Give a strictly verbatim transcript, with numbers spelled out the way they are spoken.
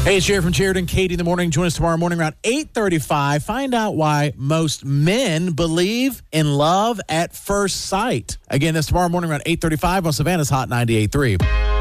Hey, it's Jerry from Sheridan. Katie in the morning. Join us tomorrow morning around eight thirty-five. Find out why most men believe in love at first sight. Again, that's tomorrow morning around eight thirty-five on Savannah's Hot ninety-eight point three.